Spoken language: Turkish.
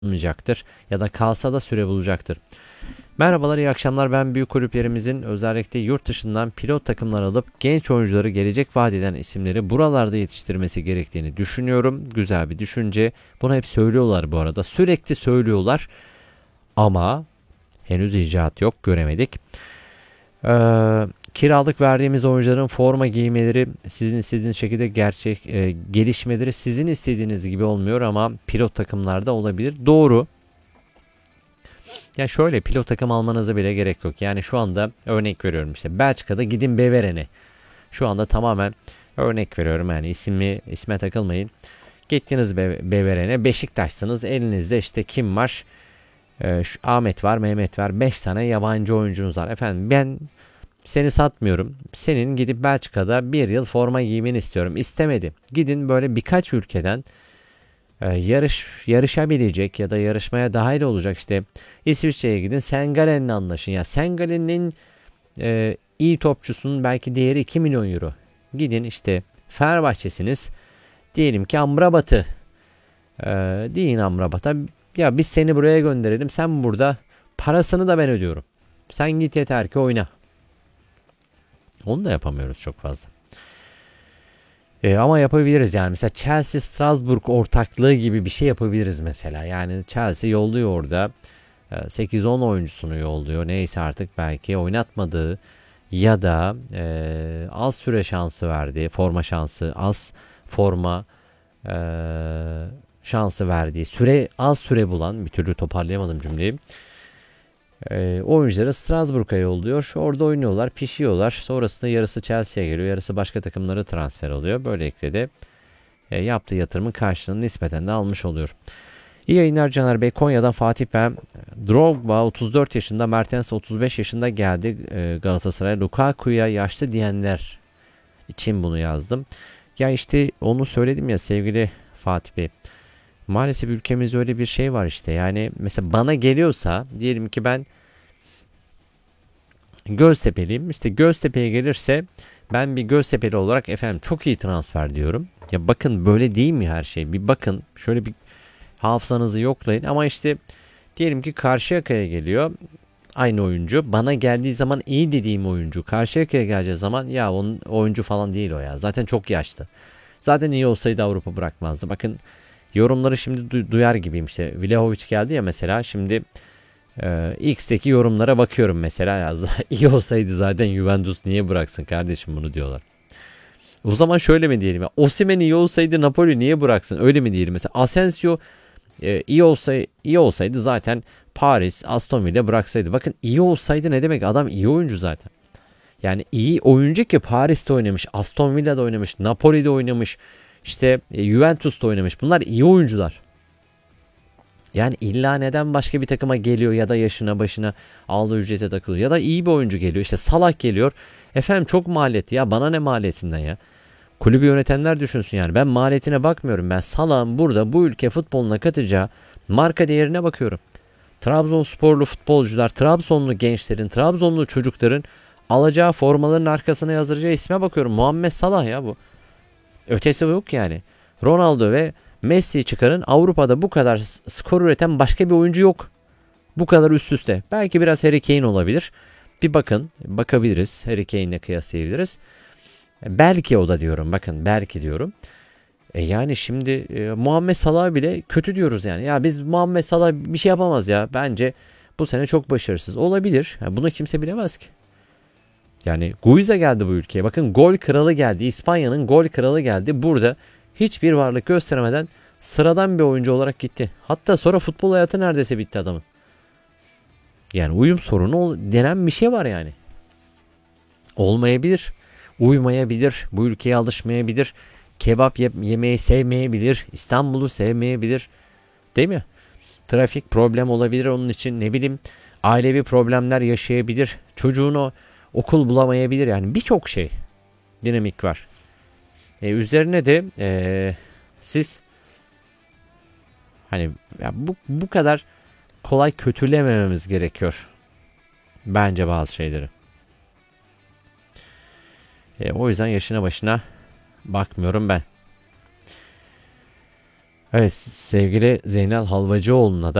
olmayacaktır ya da kalsa da süre bulacaktır. Merhabalar, iyi akşamlar. Ben büyük kulüplerimizin özellikle yurt dışından pilot takımlar alıp genç oyuncuları gelecek vaat eden isimleri buralarda yetiştirmesi gerektiğini düşünüyorum. Güzel bir düşünce. Bunu hep söylüyorlar bu arada. Sürekli söylüyorlar ama henüz icraat yok, göremedik. Kiralık verdiğimiz oyuncuların forma giymeleri sizin istediğiniz şekilde gelişmeleri sizin istediğiniz gibi olmuyor ama pilot takımlarda olabilir. Doğru. Ya şöyle pilot takım almanıza bile gerek yok. Yani şu anda örnek veriyorum işte Belçika'da gidin Beveren'e. Şu anda tamamen örnek veriyorum yani isme takılmayın. Gittiniz Beveren'e, Beşiktaş'sınız, elinizde işte kim var? Şu Ahmet var, Mehmet var. 5 tane yabancı oyuncunuz var. Efendim ben seni satmıyorum. Senin gidip Belçika'da bir yıl forma giymeni istiyorum. İstemedi. Gidin böyle birkaç ülkeden yarışabilecek ya da yarışmaya dahil olacak işte İsviçre'ye gidin, Sengalen'le anlaşın. Ya Sengalen'in iyi topçusunun belki değeri 2 milyon euro. Gidin işte Fenerbahçe'siniz. Diyelim ki Amrabat'ı e, deyin Amrabat'a, ya biz seni buraya gönderelim. Sen burada, parasını da ben ödüyorum. Sen git yeter ki oyna. Onu da yapamıyoruz çok fazla. Ama yapabiliriz yani. Mesela Chelsea Strasbourg ortaklığı gibi bir şey yapabiliriz mesela. Yani Chelsea yolluyor orada. 8-10 oyuncusunu yolluyor. Neyse artık belki oynatmadığı ya da az süre şansı verdiği, forma şansı, az forma e, şansı verdiği, az süre bulan, bir türlü toparlayamadım cümleyi. Oyuncuları Strasbourg'a yolluyor. Orada oynuyorlar, pişiyorlar. Sonrasında yarısı Chelsea'ye geliyor, yarısı başka takımlara transfer oluyor. Böylelikle de yaptığı yatırımın karşılığını nispeten de almış oluyor. İyi yayınlar Caner Bey. Konya'dan Fatih ben. Drogba 34 yaşında, Mertens 35 yaşında geldi Galatasaray'a. Lukaku'ya yaşlı diyenler için bunu yazdım. Ya işte onu söyledim ya sevgili Fatih Bey. Maalesef ülkemizde öyle bir şey var işte. Yani mesela bana geliyorsa, diyelim ki ben Göztepe'liyim. İşte Göztepe'ye gelirse ben bir Göztepe'li olarak efendim çok iyi transfer diyorum. Ya bakın böyle değil mi her şey? Bir bakın şöyle bir hafızanızı yoklayın. Ama işte diyelim ki Karşıyaka'ya geliyor aynı oyuncu. Bana geldiği zaman iyi dediğim oyuncu Karşıyaka'ya geleceği zaman ya onun oyuncu falan değil o ya. Zaten çok yaşlı. Zaten iyi olsaydı Avrupa bırakmazdı. Bakın yorumları şimdi duyar gibiyim işte. Vlahovic geldi ya mesela, şimdi X'teki yorumlara bakıyorum mesela, ya iyi olsaydı zaten Juventus niye bıraksın kardeşim bunu diyorlar. O zaman şöyle mi diyelim ya, Osimhen iyi olsaydı Napoli niye bıraksın, öyle mi diyelim mesela. Asensio iyi olsaydı zaten Paris, Aston Villa bıraksaydı. Bakın iyi olsaydı ne demek, adam iyi oyuncu zaten. Yani iyi oyuncu ki Paris'te oynamış, Aston Villa'da oynamış, Napoli'de oynamış, işte Juventus'ta oynamış. Bunlar iyi oyuncular. Yani illa neden başka bir takıma geliyor ya da yaşına başına aldığı ücrete takılıyor ya da iyi bir oyuncu geliyor, işte Salah geliyor, efendim çok maliyetli, ya bana ne maliyetinden ya, kulübü yönetenler düşünsün. Yani ben maliyetine bakmıyorum, ben Salah'ın burada bu ülke futboluna katacağı marka değerine bakıyorum. Trabzonsporlu futbolcular, Trabzonlu gençlerin, Trabzonlu çocukların alacağı formaların arkasına yazdıracağı isme bakıyorum. Muhammed Salah ya bu. Ötesi yok yani. Ronaldo ve Messi'yi çıkarın, Avrupa'da bu kadar skor üreten başka bir oyuncu yok. Bu kadar üst üste. Belki biraz Harry Kane olabilir. Bir bakabiliriz. Harry Kane'le kıyaslayabiliriz. Belki o da diyorum. Bakın belki diyorum. Yani şimdi Muhammed Salah bile kötü diyoruz yani. Ya biz Muhammed Salah bir şey yapamaz ya. Bence bu sene çok başarısız. Olabilir. Yani bunu kimse bilemez ki. Yani Guiza geldi bu ülkeye. Bakın gol kralı geldi. İspanya'nın gol kralı geldi. Burada hiçbir varlık gösteremeden sıradan bir oyuncu olarak gitti. Hatta sonra futbol hayatı neredeyse bitti adamın. Yani uyum sorunu denen bir şey var yani. Olmayabilir. Uymayabilir. Bu ülkeye alışmayabilir. Kebap yemeyi sevmeyebilir. İstanbul'u sevmeyebilir. Değil mi? Trafik problem olabilir onun için. Ne bileyim, ailevi problemler yaşayabilir. Çocuğunu okul bulamayabilir. Yani birçok şey, dinamik var. Üzerine de siz hani ya bu kadar kolay kötülemememiz gerekiyor bence bazı şeyleri. O yüzden yaşına başına bakmıyorum ben. Evet, sevgili Zeynel Halvacıoğlu'na da